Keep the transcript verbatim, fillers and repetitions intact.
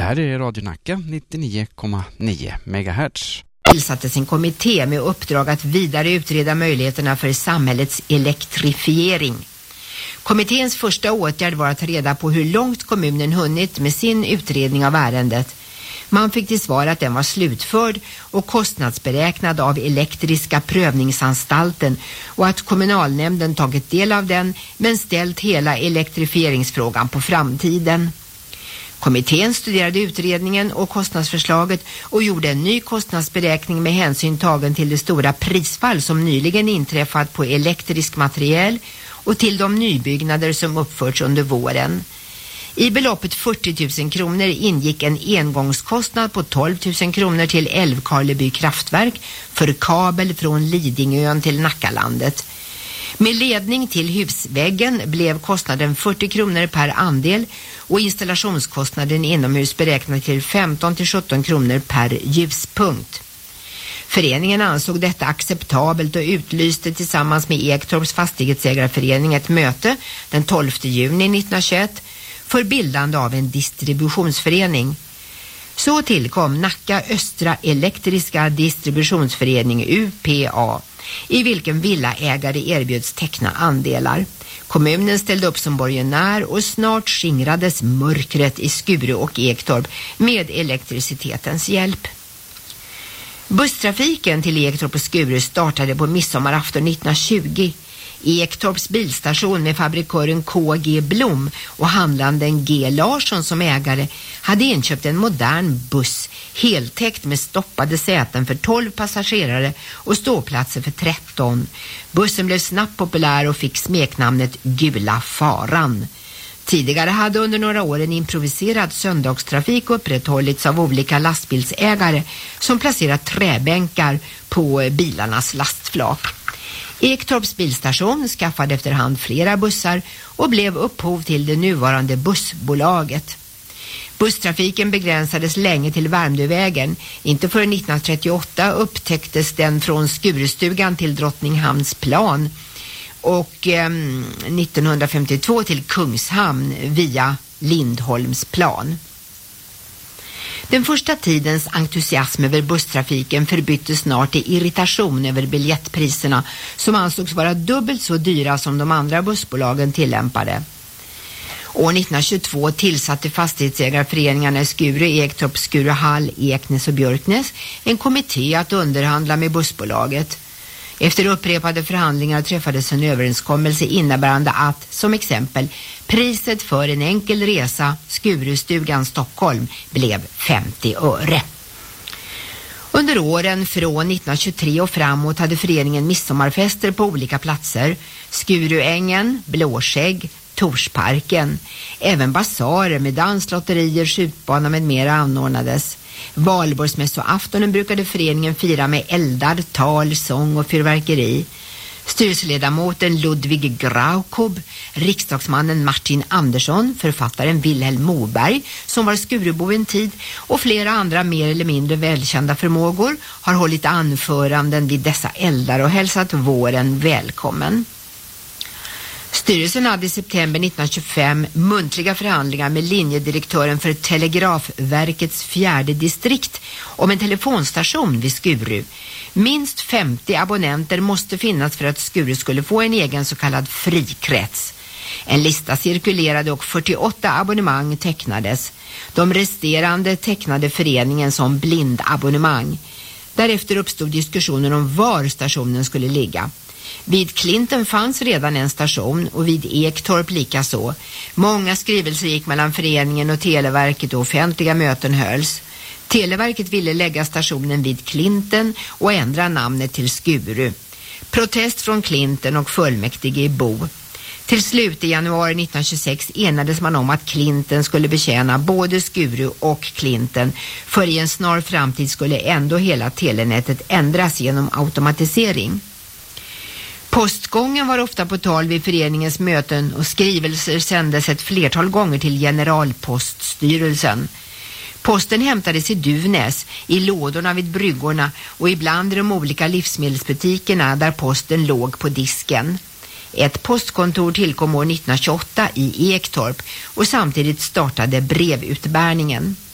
här är Radio Nacka nittionio komma nio megahertz. Tillsatte sin kommitté med uppdrag att vidare utreda möjligheterna för samhällets elektrifiering. Kommitténs första åtgärd var att ta reda på hur långt kommunen hunnit med sin utredning av ärendet. Man fick till svar att den var slutförd och kostnadsberäknad av Elektriska prövningsanstalten och att kommunalnämnden tagit del av den men ställt hela elektrifieringsfrågan på framtiden. Kommittén studerade utredningen och kostnadsförslaget och gjorde en ny kostnadsberäkning med hänsyn tagen till det stora prisfall som nyligen inträffat på elektrisk materiel och till de nybyggnader som uppförts under våren. I beloppet fyrtio tusen kronor ingick en engångskostnad på tolv tusen kronor till Älvkarleby kraftverk för kabel från Lidingön till Nackalandet. Med ledning till husväggen blev kostnaden fyrtio kronor per andel och installationskostnaden inomhus beräknad till femton till sjutton kronor per ljuspunkt. Föreningen ansåg detta acceptabelt och utlyste tillsammans med Ektorps fastighetsägarförening ett möte den tolfte juni nittonhundratjugoett för bildande av en distributionsförening. Så tillkom Nacka Östra Elektriska Distributionsförening U P A, i vilken villaägare erbjöds teckna andelar. Kommunen ställde upp som borgenär och snart skingrades mörkret i Skuru och Ektorp med elektricitetens hjälp. Busstrafiken till Ektorp och Skuru startade på midsommarafton nittonhundratjugo. Ektorps bilstation med fabrikören K G Blom och handlanden G Larsson som ägare hade inköpt en modern buss heltäckt med stoppade säten för tolv passagerare och ståplatser för tretton. Bussen blev snabbt populär och fick smeknamnet Gula Faran. Tidigare hade under några år en improviserad söndagstrafik upprätthållits av olika lastbilsägare som placerat träbänkar på bilarnas lastflak. Ektorps bilstation skaffade efterhand flera bussar och blev upphov till det nuvarande bussbolaget. Busstrafiken begränsades länge till Värmdövägen. Inte förrän nittonhundratrettioåtta upptäcktes den från Skurestugan till Drottninghamns plan och eh, nittonhundrafemtiotvå till Kungshamn via Lindholms plan. Den första tidens entusiasm över busstrafiken förbyttes snart i irritation över biljettpriserna som ansågs vara dubbelt så dyra som de andra bussbolagen tillämpade. År nittonhundratjugotvå tillsatte fastighetsägarföreningarna i Skuru, Ektorp, Skuruhall, Eknäs och Björknäs en kommitté att underhandla med bussbolaget. Efter upprepade förhandlingar träffades en överenskommelse innebärande att, som exempel, priset för en enkel resa Skurustugan Stockholm blev femtio öre. Under åren från nittonhundratjugotre och framåt hade föreningen midsommarfester på olika platser. Skuruängen, Blåskägg, Torsparken. Även basarer med danslotterier, skjutbana med mera anordnades. Valborgsmässoaftonen brukade föreningen fira med eldar, tal, sång och fyrverkeri. Styrelseledamoten Ludvig Graukob, riksdagsmannen Martin Andersson, författaren Wilhelm Moberg som var Skurebo en tid och flera andra mer eller mindre välkända förmågor har hållit anföranden vid dessa eldar och hälsat våren välkommen. Styrelsen hade i september nittonhundratjugofem muntliga förhandlingar med linjedirektören för Telegrafverkets fjärde distrikt om en telefonstation vid Skuru. Minst femtio abonnenter måste finnas för att Skuru skulle få en egen så kallad frikrets. En lista cirkulerade och fyrtioåtta abonnemang tecknades. De resterande tecknade föreningen som blindabonnemang. Därefter uppstod diskussioner om var stationen skulle ligga. Vid Clinton fanns redan en station och vid Ektorp lika så. Många skrivelser gick mellan föreningen och Televerket och offentliga möten hölls. Televerket ville lägga stationen vid Clinton och ändra namnet till Skuru. Protest från Clinton och fullmäktige i Bo. Till slut i januari nittonhundratjugosex enades man om att Clinton skulle betjäna både Skuru och Clinton, för i en snar framtid skulle ändå hela telenätet ändras genom automatisering. Postgången var ofta på tal vid föreningens möten och skrivelser sändes ett flertal gånger till generalpoststyrelsen. Posten hämtades i Duvnäs, i lådorna vid bryggorna och ibland i de olika livsmedelsbutikerna där posten låg på disken. Ett postkontor tillkom år nittonhundratjugoåtta i Ektorp och samtidigt startade brevutbärningen.